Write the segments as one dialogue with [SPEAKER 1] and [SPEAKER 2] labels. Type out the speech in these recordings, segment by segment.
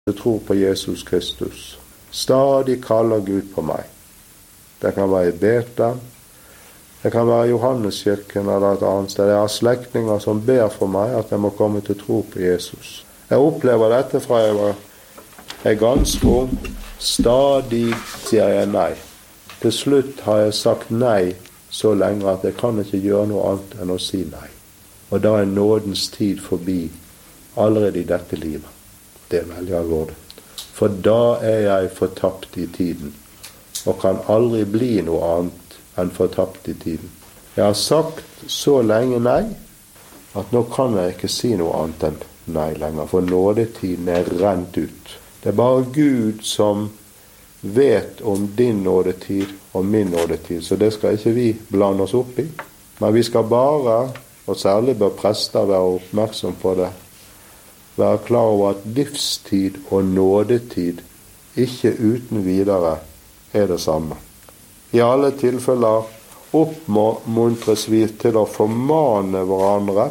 [SPEAKER 1] Jeg tror på Jesus Kristus. Stadig kaller Gud på meg. Det kan være i Betlehem, det kan være i Johanneskirken eller et annet sted. Jeg har slektninger som ber for meg at jeg må komme til tro på Jesus. Jeg opplever dette fra jeg er ganske ung. Stadig sier jeg nei. Til slutt har jeg sagt nei så lenge at jeg kan ikke gjøre noe annet enn å si nei. Og da er nådens tid forbi allerede i dette livet. Det er veldig alvorlig. For da er jeg fortapt i tiden, og kan aldri bli noe annet enn fortapt i tiden. Jeg har sagt så lenge nei, at nå kan jeg ikke si noe annet enn nei lenger, for nådetiden er rent ut. Det er bare Gud som vet om din nådetid og min nådetid, så det skal ikke vi blande oss opp i. Men vi skal bare, og særlig bør prester være oppmerksom på det, være klar over at livstid og nådetid ikke uten videre er det samme. I alle tilfeller oppmuntres vi til å formane hverandre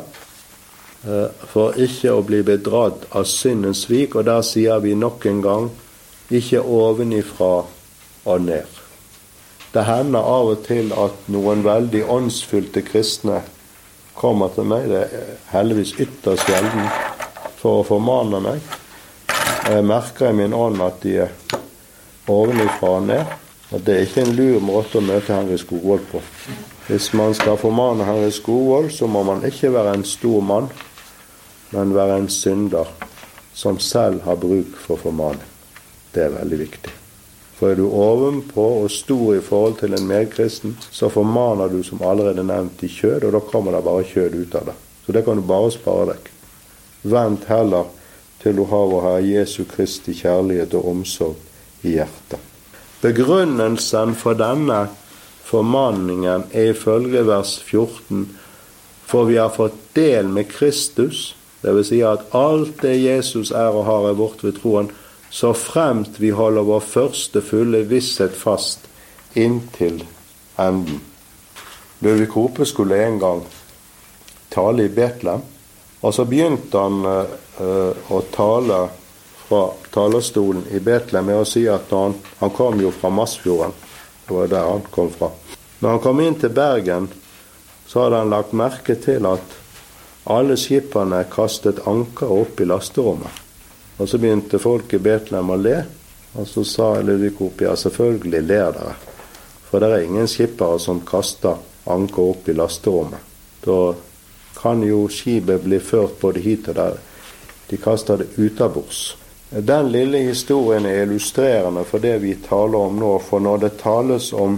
[SPEAKER 1] for ikke å bli bedratt av syndens svik, og der sier vi nok en gang ikke ovenifra og ned. Det hender av og til at noen veldig åndsfylte kristne kommer til meg, det er heldigvis ytterst sjelden, for å formane meg. Jeg merker i min ånd at de er ovenifra og ned, og det er ikke en lur måte å møte Henry Skogvold på. Hvis man skal formane Henry Skogvold, så må man ikke være en stor mann, men være en synder som selv har bruk for formaning. Det er veldig viktig. For er du ovenpå og stor i forhold til en medkristen, så formaner du som allerede nevnt i kjød, og da kommer det bare kjød ut av det. Så det kan du bare spare deg. Vent heller til du har vår Herre Jesu Kristi kjærlighet og omsorg i hjertet. Begrunnelsen for denne formaningen er ifølge vers 14, for vi har fått del med Kristus, det vil si at alt det Jesus er og har er vårt ved troen, så fremt vi holder vår første fulle visshet fast inntil enden. Ludvig Hope skulle en gang tale i Betlehem, og så begynte han å tale fra talerstolen i Betlehem med å si at han kom jo fra Masfjorden, det var der han kom fra. Når han kom inn til Bergen, så hadde han lagt merke til at alle skipene kastet anker opp i lasterommet. Og så begynte folk i Betlehem å le, og så sa Ludvig Hope, ja, selvfølgelig ler dere, for det er ingen skippere som kaster anker opp i lasterommet. Da kan jo skipet bli ført både hit og der. De kaster det utenbords. Den lille historien er illustrerende for det vi taler om nå, for når det tales om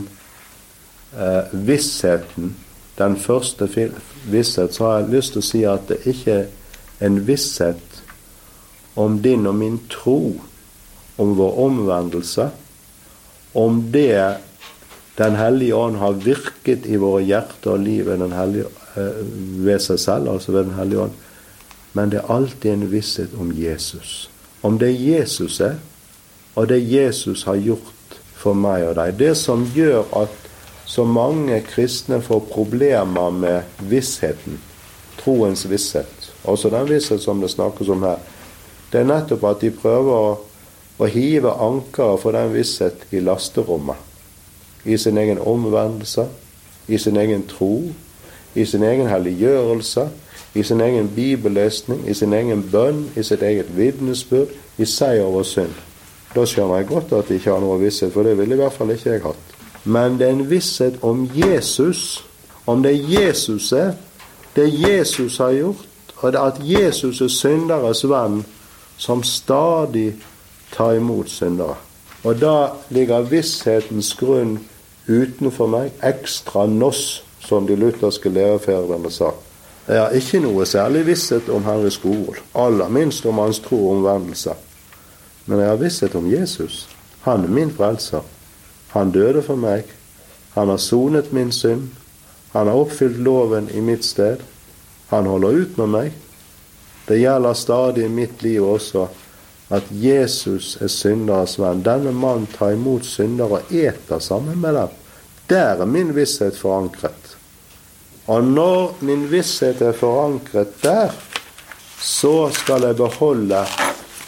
[SPEAKER 1] vissheten, den første visshet, så har jeg lyst til å si at det ikke er en visshet om din og min tro, om vår omvendelse, om det Den hellige ånd har virket i våre hjerter og liv ved seg selv, altså ved den hellige ånd. Men det er alltid en visshet om Jesus. Om det Jesus er, og det Jesus har gjort for meg og deg. Det som gjør at så mange kristne får problemer med vissheten, troens visshet, også den visshet som det snakkes om her, det er nettopp at de prøver å hive ankeret for den visshet i lasterommet. I sin egen omvendelse, i sin egen tro, i sin egen helliggjørelse, i sin egen bibellesning, i sin egen bønn, i sitt eget vitnesbyrd, i seier over synd. Da skjønner jeg godt at de ikke har noe visshet, for det ville i hvert fall ikke jeg hatt. Men det er en visshet om Jesus, om det Jesus er, det Jesus har gjort, og det at Jesus er synderes venn, som stadig tar imot syndere. Og da ligger visshetens grunn utenfor meg, ekstra noss, som de lutherske lærefedrene sa. Jeg har ikke noe særlig visshet om Henry Skogvold, aller minst om hans tro og omvendelse. Men jeg har visshet om Jesus. Han er min frelser. Han døde for meg. Han har sonet min synd. Han har oppfylt loven i mitt sted. Han holder ut med meg. Det gjelder stadig i mitt liv også at Jesus er synderes venn. Denne mann tar imot syndere og eter sammen med dem. Der er min visshet forankret. Og når min visshet er forankret der, så skal jeg beholde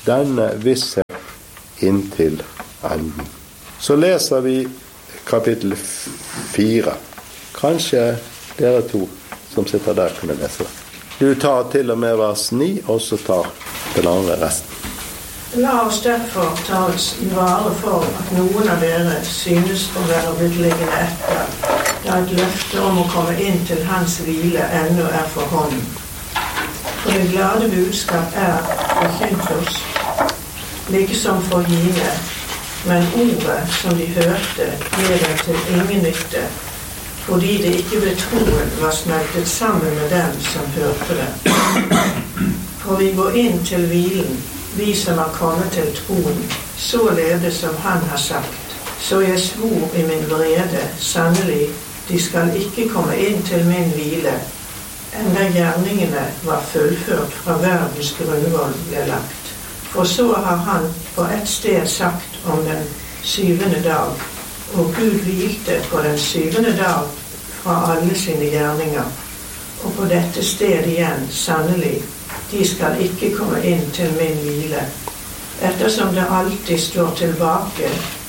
[SPEAKER 1] denne visshet inntil enden. Så leser vi kapittel 4. Kanskje dere to som sitter der kunne lese det. Du tar til og med vers 9, og så tar den andre resten.
[SPEAKER 2] La oss derfor ta oss i vare for at noen av dere synes å være blitt liggende etter, da et løfte om å komme inn til hans hvile ennå for hånden. For det glade budskap forkynt oss, like som for hine, men ordet som de hørte ble det til ingen nytte, fordi det ikke ved troen var smeltet sammen med dem som hørte det. For vi går inn til hvilen, vi som har kommet til troen, således som han har sagt. Så jeg svor i min vrede, sannelig, de skal ikke komme inn til min hvile, enda gjerningene var fullført fra verdens grunnvoll ble lagt. For så har han på et sted sagt om den 7. dag, og Gud hvilte på den 7. dag fra alle sine gjerninger. Og på dette sted igjen, sannelig, de skal ikke komme inn til min hvile, ettersom det alltid står tilbake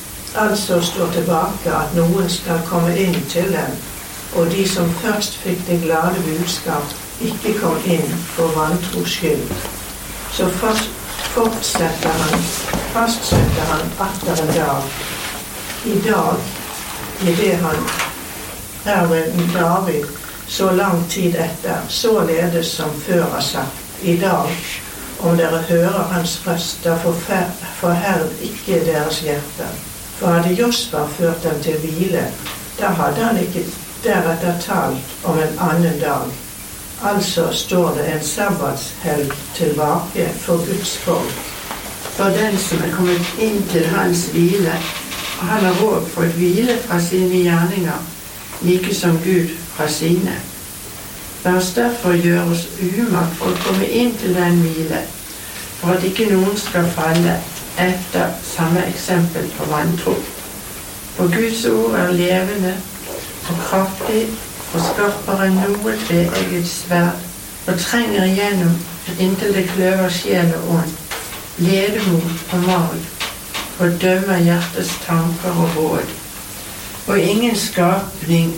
[SPEAKER 2] at noen skal komme inn til dem, og de som først fikk det glade budskap, ikke kom inn for vantros skyld. Så fastsetter han atter en dag. I dag, i det han ved David, så lang tid etter, således som før har sagt. I dag, om dere hører hans røst, da forherd ikke deres hjerter. For hadde Josva ført dem til hvile, da hadde han ikke deretter talt om en annen dag. Altså står det en sabbatshelg tilbake for Guds folk. For den som kommet inn til hans hvile, han har også fått hvile fra sine gjerninger, like som Gud fra sine. La oss derfor gjøre oss umakt for å komme inn til den hvile, for at ikke noen skal falle etter samme eksempel på vantro. For Guds ord levende og kraftig og skarpere enn noe tveegget sverd, og trenger igjennom inntil det kløver sjel og ånd, ledemot og mag, og dømmer hjertets tanker og råd. Og ingen skapning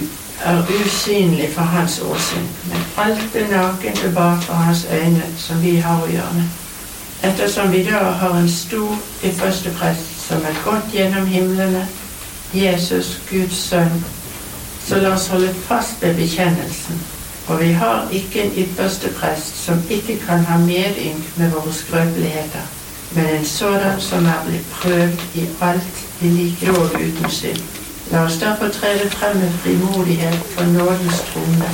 [SPEAKER 2] usynlig for hans åsyn, men alt naken tilbake for hans øyne som vi har å gjøre. Ettersom vi da har en stor ypperste prest som gått gjennom himlene, Jesus, Guds sønn, så la oss holde fast ved bekjennelsen. For vi har ikke en ypperste prest som ikke kan ha medynk med våre skrøpeligheter, men en sådan som blitt prøvd i alt i like dog uten synd. La oss derfor trede frem med frimodighet for nådens trone,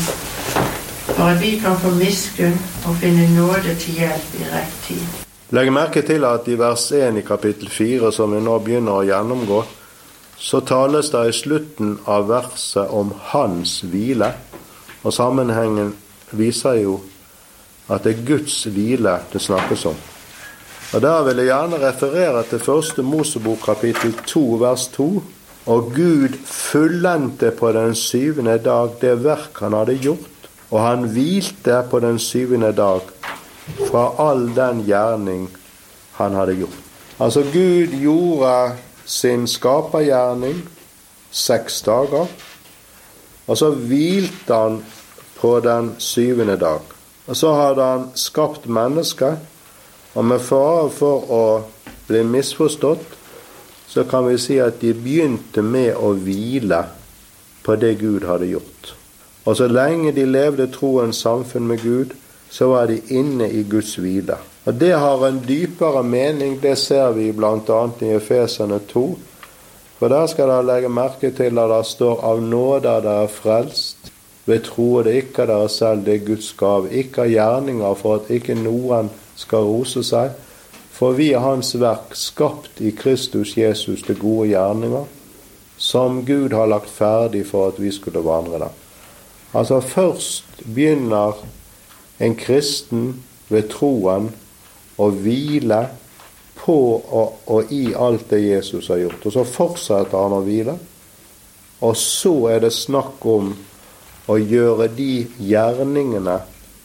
[SPEAKER 2] for at vi kan få miskunn og finne nåde til hjelp i rett tid.
[SPEAKER 1] Legg merke til at i vers 1 i kapittel 4, som vi nå begynner å gjennomgå, så tales det i slutten av verset om hans hvile, og sammenhengen viser jo at det Guds hvile det snakkes om. Og der vil jeg gjerne referere til 1. Mosebok kapittel 2, vers 2, og Gud fullendte på den 7. dag det verk han hadde gjort, og han hvilte på den 7. dag fra all den gjerning han hadde gjort. Altså Gud gjorde sin skapergjerning 6 dager, og så hvilte han på den 7. dag. Og så hadde han skapt mennesket, og med fare for å bli misforstått, så kan vi si at de begynte med å hvile på det Gud hadde gjort. Og så lenge de levde troens samfunn med Gud, så var de inne i Guds hvile. Og det har en dypere mening, det ser vi blant annet i Efeserne 2. For der skal dere legge merke til at det står av nåde dere frelst, ved tro det ikke dere selv, det Guds gave, ikke av gjerninger for at ikke noen skal rose seg, for vi hans verk skapt i Kristus Jesus til gode gjerninger, som Gud har lagt ferdig for at vi skulle vandre dem. Altså først begynner en kristen ved troen å hvile på og i alt det Jesus har gjort. Og så fortsetter han å hvile, og så det snakk om å gjøre de gjerningene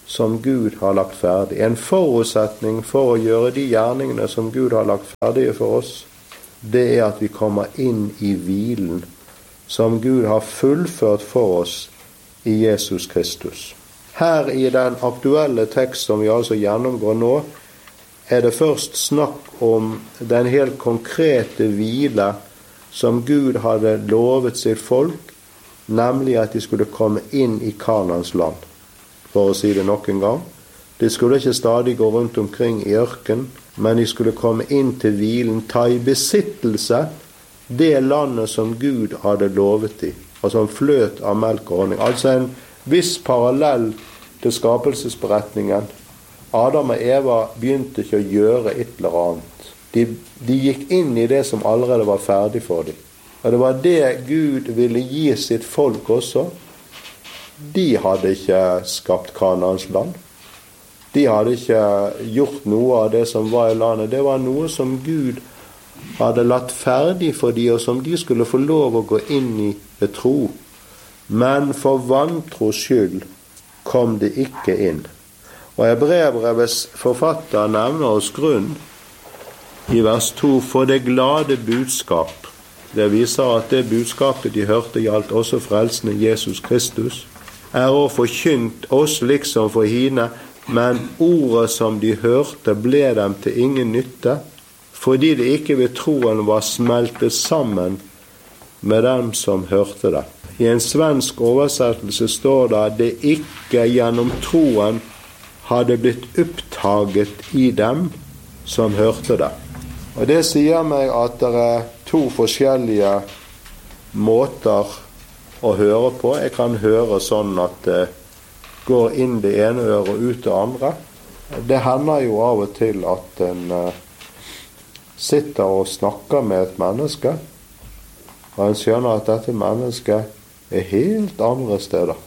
[SPEAKER 1] som Gud har lagt ferdig. En forutsetning for å gjøre de gjerningene som Gud har lagt ferdige for oss, det er at vi kommer inn i hvilen som Gud har fullført for oss i Jesus Kristus. Her i den aktuelle tekst som vi altså gjennomgår nå, er det først snakk om den helt konkrete hvile som Gud hadde lovet sitt folk, nemlig at de skulle komme inn i Kanans land. For å si det nok en gang, de skulle ikke stadig gå rundt omkring i ørken, men de skulle komme inn til hvilen, ta i besittelse det landet som Gud hadde lovet dem, og som fløt av melk og honning. Altså en viss parallell til skapelsesberetningen. Adam og Eva begynte ikke å gjøre et eller annet. De gikk inn i det som allerede var ferdig for dem. Og det var det Gud ville gi sitt folk også. De hadde ikke skapt Kanans land. De hadde ikke gjort noe av det som var i landet. Det var noe som Gud hadde latt ferdig for dem, og som de skulle få lov å gå inn i ved tro. Men for vantros skyld kom de ikke inn. Og Hebreerbrevets forfatter nevner oss grunn i vers 2 for det glade budskap. Det viser at det budskapet de hørte gjaldt også frelsen i Jesus Kristus, er å forkynt oss liksom for hine, men ordet som de hørte ble dem til ingen nytte, fordi det ikke ved troen var smeltet sammen med dem som hørte det. I en svensk oversettelse står det at det ikke gjennom troen hadde blitt opptaget i dem som hørte det. Og det sier meg at det er to forskjellige måter å høre på. Jeg kan høre sånn at det går inn det ene øret og ut det andre. Det hender jo av og til at en sitter og snakker med et menneske, og en skjønner at dette mennesket er helt andre steder.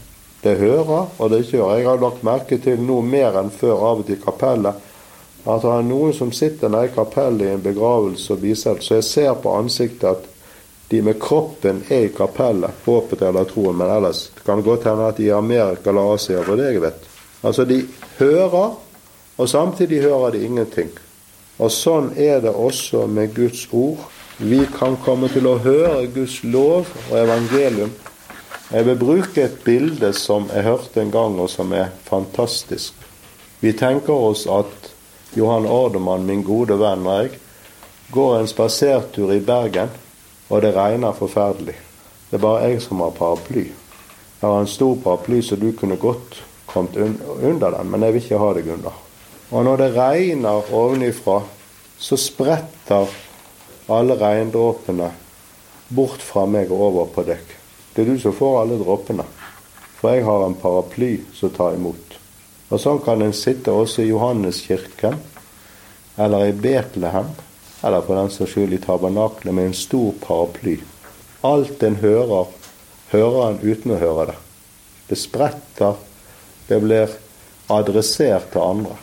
[SPEAKER 1] Det hører, og det ikke hører. Jeg har lagt merke til noe mer enn før av og til kapellet, at det er noen som sitter nede i kapellet i en begravelse og viser, så jeg ser på ansiktet at de med kroppen er i kapellet, håpet eller troen, men ellers det kan godt hende at de i Amerika eller Asia, for det jeg vet. Altså de hører, og samtidig hører de ingenting. Og sånn er det også med Guds ord. Vi kan komme til å høre Guds lov og evangelium. Jeg vil bruke et bilde som jeg hørte en gang, og som er fantastisk. Vi tenker oss at Johan Ordemann, min gode venn, og jeg går en spasertur i Bergen, og det regner forferdelig. Det er bare jeg som har paraply. Jeg har en stor paraply, så du kunne godt kommet under den, men jeg vil ikke ha deg under. Og når det regner ovenifra, så spretter alle regndråpene bort fra meg og over på deg. Det er du som får alle dråpene, for jeg har en paraply som tar imot. Og sånn kan en sitte også i Johanneskirken, eller i Betlehem, eller på den som skyld i tabernaklet med en stor paraply. Alt en hører, hører en uten å høre det. Det spretter, det blir adressert til andre.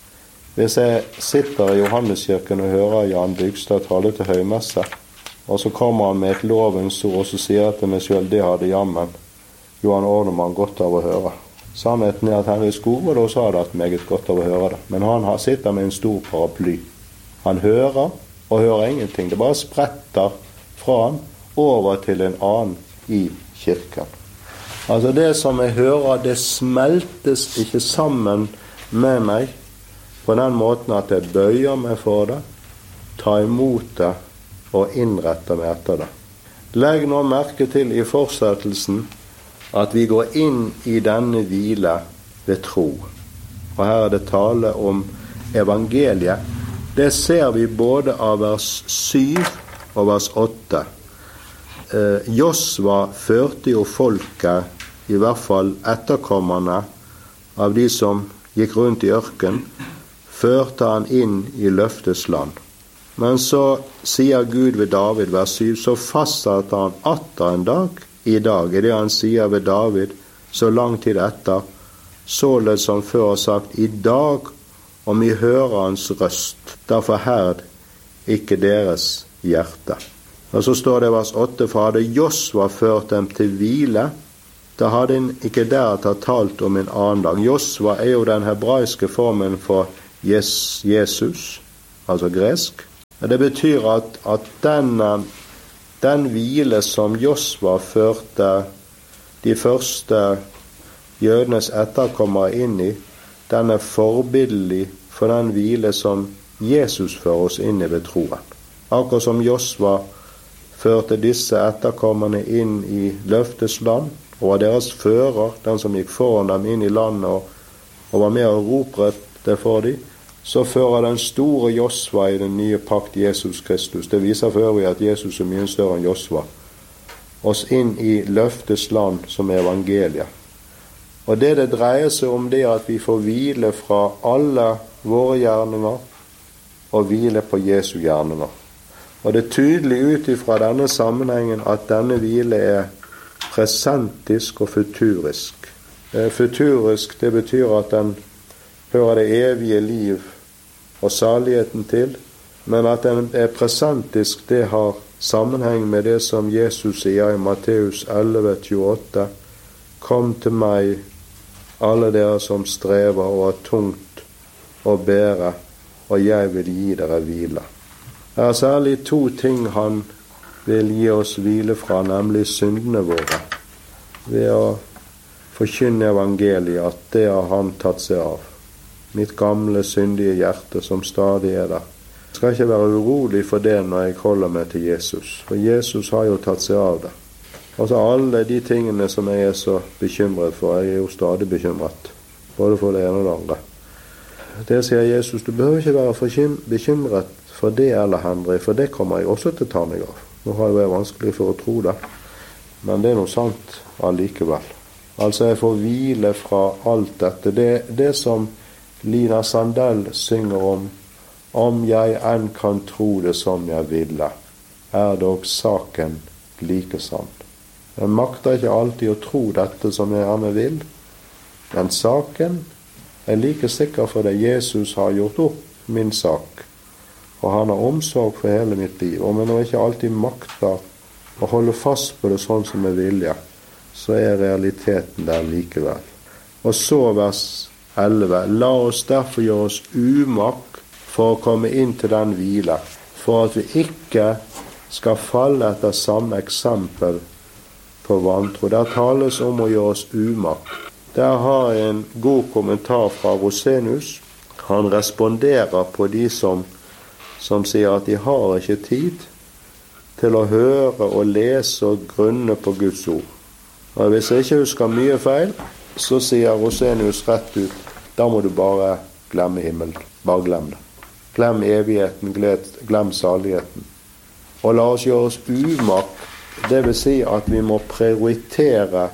[SPEAKER 1] Hvis jeg sitter i Johanneskirken og hører Jan Bygstad tale til høymesse, og så kommer han med et lovens ord, og så sier jeg til meg selv, det hadde jammen Johan Ordemann godt av å høre. Sannheten er at Henry Skogvold også hadde hatt meget godt av å høre det, men han sitter med en stor paraply. Han hører og hører ingenting. Det bare spretter fra han over til en annen i kirken. Altså det som jeg hører, det smeltes ikke sammen med meg på den måten at jeg bøyer meg for det, tar imot det og innretter meg etter det. Legg nå merke til i fortsettelsen at vi går inn i denne hvile ved tro. Og her er det tale om evangeliet. Det ser vi både av vers 7 og vers 8. Josva førte jo folket, i hvert fall etterkommerne av de som gikk rundt i ørken, førte han inn i løftes land. Men så sier Gud ved David, vers 7, så fastsatte han atter en dag, i dag, i det han sier ved David, så lang tid etter, således som før har sagt, i dag, om vi hører hans røst, da forherd ikke deres hjerte. Og så står det i vers 8, for hadde Josva ført dem til hvile, da hadde han ikke deretter talt om en annen dag. Josva jo den hebraiske formen for Jesus, altså gresk. Det betyr at den hvile som Josva førte de første jødenes etterkommere inn i, den forbilledlig for den hvile som Jesus fører oss inn i ved troen. Akkurat som Josva førte disse etterkommerne inn i løftes land, og var deres fører, den som gikk foran dem inn i landet og var med og ropret det for dem, så fører den store Josva i den nye pakt Jesus Kristus. Det viser for øvrig at Jesus er mye større enn Josva. Oss inn i løftes land som evangeliet. Og det dreier seg om det at vi får hvile fra alle våre gjerninger og hvile på Jesu gjerninger. Og det er tydelig ut ifra denne sammenhengen at denne hvile presentisk og futurisk. Futurisk, det betyr at den hører det evige liv og saligheten til, men at den presentisk, det har sammenheng med det som Jesus sier i Matteus 11:28. Kom til meg, alle dere som strever og har tungt å bære, og jeg vil gi dere hvile. Det er særlig to ting han vil gi oss hvile fra, nemlig syndene våre. Ved å forkynne evangeliet, at det har han tatt seg av. Mitt gamle, syndige hjerte som stadig der. Jeg skal ikke være urolig for det når jeg holder meg til Jesus, for Jesus har jo tatt seg av det. Og så alle de tingene som jeg så bekymret for, jeg jo stadig bekymret, både for det ene og det andre. Det sier Jesus, du behøver ikke være bekymret for det eller Henry, for det kommer jeg også til å ta meg av. Nå har jeg vært vanskelig for å tro det, men det noe sant allikevel. Altså jeg får hvile fra alt dette. Det som Lina Sandell synger om jeg enn kan tro det som jeg ville, dog saken like sann. Jeg makter ikke alltid å tro dette som jeg gjerne vil, men saken like sikker for det. Jesus har gjort opp min sak, og han har omsorg for hele mitt liv. Om jeg nå ikke alltid makter å holde fast på det sånn som jeg vilje, så realiteten der likevel. Og så vers 11. La oss derfor gjøre oss umak for å komme inn til den hvile, for at vi ikke skal falle etter samme eksempel på vantro. Der tales om å gjøre oss umak. Der har jeg en god kommentar fra Rosenius. Han responderer på de som sier at de har ikke tid til å høre og lese og grunne på Guds ord. Og hvis jeg ikke husker mye feil, så sier Rosenius rett ut, da må du bare glemme himmelen. Bare glem det. Glem evigheten, glem saligheten. Og la oss gjøre oss umak. Det vil si at vi må prioritere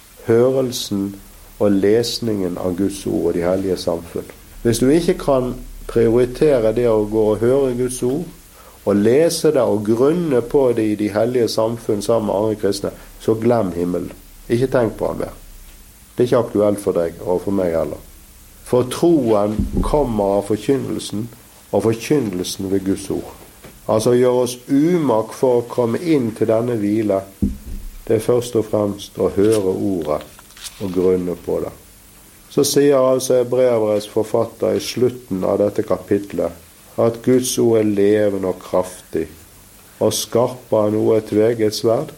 [SPEAKER 1] hørelsen og lesningen av Guds ord og de hellige samfunn. Hvis du ikke kan prioritere det å gå og høre Guds ord, og lese det og grunne på det i de hellige samfunn sammen med andre kristne, så glem himmelen. Ikke tenk på han mer. Det er ikke aktuelt for deg og for meg heller. For troen kommer av forkynnelsen, og forkynnelsen ved Guds ord. Altså gjøre oss umak for å komme inn til denne hvile, det først og fremst å høre ordet og grunne på det. Så sier altså Hebreerbrevets forfatter i slutten av dette kapitlet at Guds ord levende og kraftig, og skarpere enn noe tveget sverd,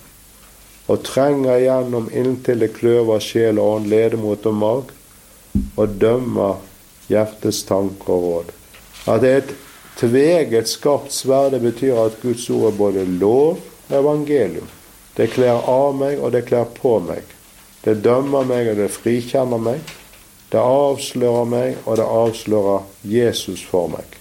[SPEAKER 1] og trenger igjennom inntil det kløver sjel og ånd, ledemot og mag, og dømmer hjertets tanker og råd. At det et tveget skarpt sverd, det betyr at Guds ord både lov og evangelium. Det kler av meg, og det kler på meg. Det dømmer meg, og det frikjenner meg. Det avslører meg, og det avslører Jesus for meg.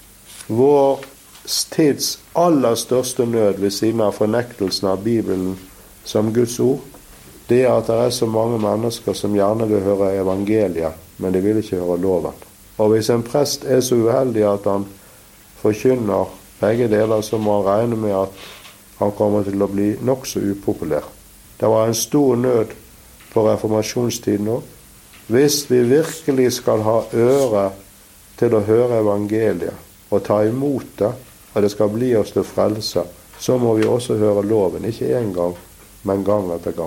[SPEAKER 1] Vår tids aller største nød ved siden av fornektelsen av Bibelen som Guds ord, det at det så mange mennesker som gjerne vil høre evangeliet, men de vil ikke høre loven. Og hvis en prest så uheldig at han forkynner begge deler, så må han regne med at han kommer til å bli nok så upopulær. Det var en stor nød på reformasjonstiden også. Hvis vi virkelig skal ha øre til å høre evangeliet og ta imot det, og det skal bli oss til frelse, så må vi også høre loven, ikke en gang, men gang etter gang.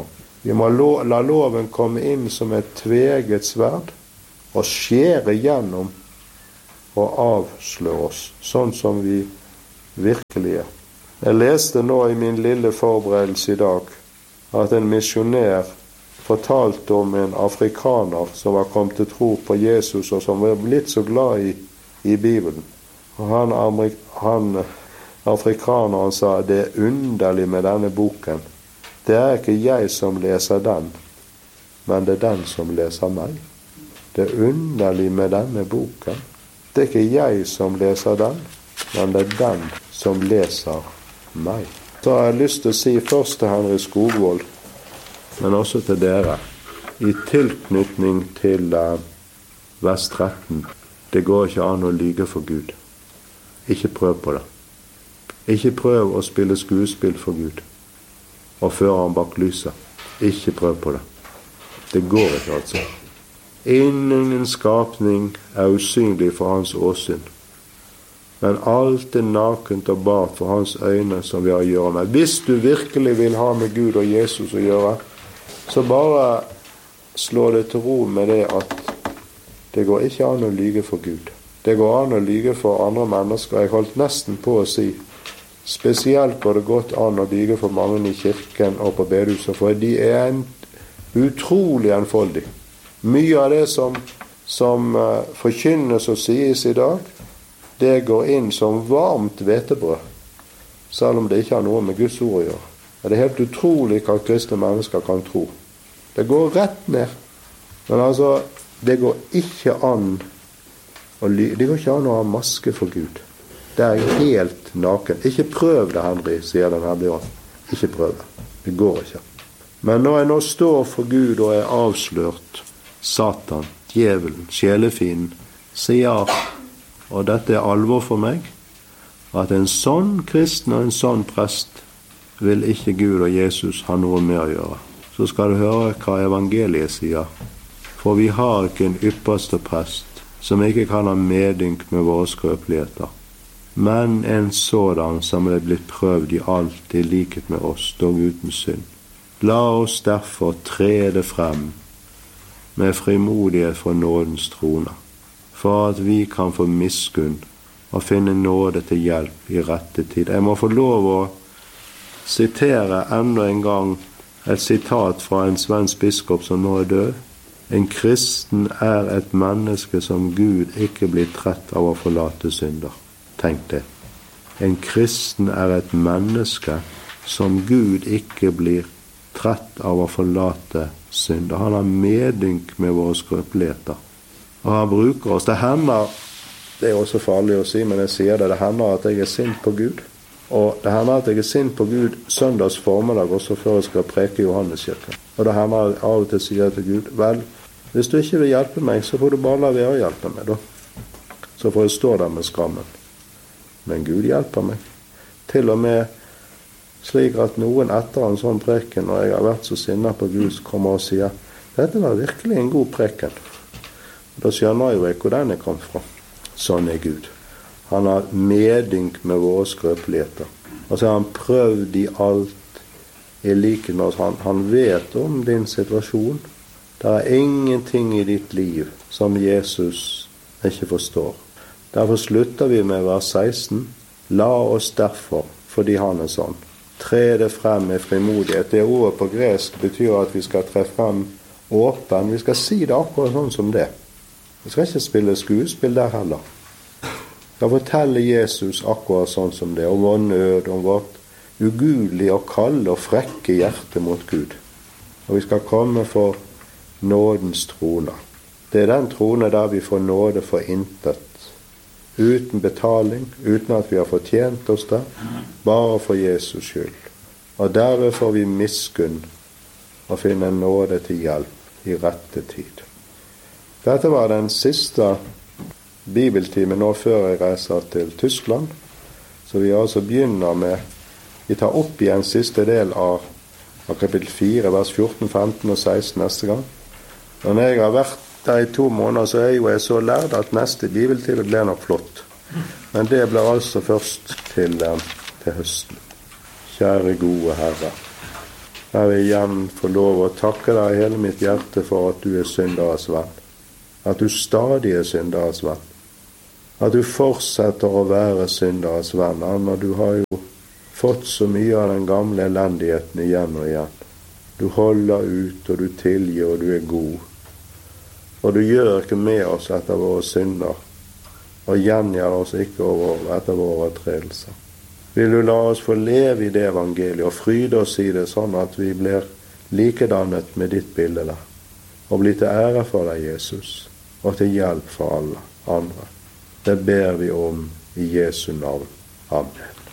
[SPEAKER 1] Vi må la loven komme inn som et tveget sverd og skjære gjennom og avslå oss, sånn som vi virkelig er. Jeg leste nå i min lille forberedelse i dag at en misjonær fortalte om en afrikaner som var kommet til tro på Jesus, og som var blitt så glad i Bibelen. Og han afrikaneren sa, det er underlig med denne boken. Det er ikke jeg som leser den, men det er den som leser meg. Det er underlig med denne boken. Det er ikke jeg som leser den, men det er den som leser meg. Så har jeg lyst til å si først til Henry Skogvold, men også til dere, i tilknytning til vers 13. Det går ikke an å lyge for Gud. Ikke prøv på det. Ikke prøv å spille skuespill for Gud og føre ham bak lyset. Ikke prøv på det. Det går ikke, altså. Ingen skapning er usynlig for hans åsyn, men alt er nakent og bart for hans øyne som vi har å gjøre med. Hvis du virkelig vil ha med Gud og Jesus å gjøre, så bare slå det til ro med det at det går ikke an å lyge for Gud. Det går an å lyge for andre mennesker. Jeg holdt nesten på å si, spesielt går det godt an å lyge for mange i kirken og på bedehuset, for de er en utrolig enfoldig. Mye av det som forkynnes og sies i dag, det går inn som varmt hvetebrød, selv om det ikke har noe med Guds ord å gjøre. Det er helt utrolig hva kristne mennesker kan tro. Det går rett ned. Men altså, det går ikke an å ha maske for Gud. Det er helt naken. Ikke prøv det, Henry, sier den her Bjørn. Ikke prøv det. Det går ikke. Men når jeg nå står for Gud og er avslørt, Satan, djevelen, sjelefienden, sier, og dette er alvor for meg, at en sånn kristen og en sånn prest vil ikke Gud og Jesus ha noe mer å gjøre. Så skal du høre hva evangeliet sier. For vi har ikke en ypperste prest som ikke kan ha medynk med våre skrøpeligheter, men en sådan som er blitt prøvd i alt i likhet med oss, dog uten synd. La oss derfor trede frem med frimodighet for nådens trone, for at vi kan få miskunn og finne nåde til hjelp i rette tid. Jeg må få lov å sitere enda en gang et sitat fra en svensk biskop som nå er død. En kristen er et menneske som Gud ikke blir trett av å forlate synder. Tenk det. En kristen er et menneske som Gud ikke blir trett av å forlate synder. Han har medynk med våre skrøpeligheter. Og han bruker oss. Det hender, det er også farlig å si, men jeg sier det, det hender at jeg er sint på Gud. Og det hender at jeg er sint på Gud søndags formiddag også før jeg skal preke i Johanneskirken. Og det hender at jeg av og til sier til Gud, vel, hvis du ikke vil hjelpe meg, så får du bare la være å hjelpe meg da. Så får jeg stå der med skammen. Men Gud hjelper meg. Til og med slik at noen etter en sånn preken, når jeg har vært så sinnet på Gud, kommer og sier, dette var virkelig en god preken. Da skjønner jeg jo ikke hvor den er kommet fra. Sånn er Gud. Han har medynk med våre skrøpeligheter. Og så har han prøvd i alt i like med oss. Han vet om din situasjon. Det er ingenting i ditt liv som Jesus ikke forstår. Derfor slutter vi med vers 16. La oss derfor, fordi han er sånn, tre det frem med frimodighet. Det ordet på gresk betyr at vi skal tre frem åpen. Vi skal si det akkurat sånn som det. Vi skal ikke spille skuespill der heller. Vi skal fortelle Jesus akkurat sånn som det, om vår nød, om vårt ugudelige og kalde og frekke hjerte mot Gud. Og vi skal komme for nådens trone. Det er den trone der vi får nåde for intet. Uten betaling, uten at vi har fortjent oss det, bare for Jesus skyld. Og derved får vi miskunn og finne nåde til hjelp i rette tid. Dette var den siste bibeltimen nå før jeg reiser til Tyskland. Så vi altså begynner med, vi tar opp igjen siste del av kapittel 4, vers 14, 15 og 16 neste gang. Og når jeg har vært der i 2 måneder, så er jeg så lærd at neste bibeltime blir nok flott. Men det blir altså først til høsten. Kjære gode Herre, Jeg vil igjen få lov å takke deg i hele mitt hjerte for at du synderes venn. At du stadig synderes venn. At du fortsetter å være synderes venn. Når du har jo fått så mye av den gamle elendigheten igjen og igjen. Du holder ut, og du tilgir, og du god. Og du gjør ikke med oss etter våre synder, og gjengjelder oss ikke etter våre overtredelser. Vil du la oss få leve i det evangeliet og fryde oss i det, sånn at vi blir likedannet med ditt bilde der, og blir til ære for deg, Jesus, og til hjelp for alle andre. Det ber vi om i Jesu navn. Amen.